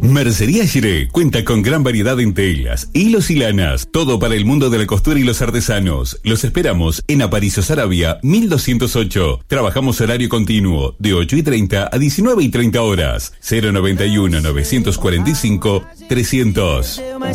Mercería Giré cuenta con gran variedad en telas, hilos y lanas, todo para el mundo de la costura y los artesanos. Los esperamos en Aparicio Saravia, 1208. Trabajamos horario continuo, de 8:30 a 19:30 horas. 091 945 300.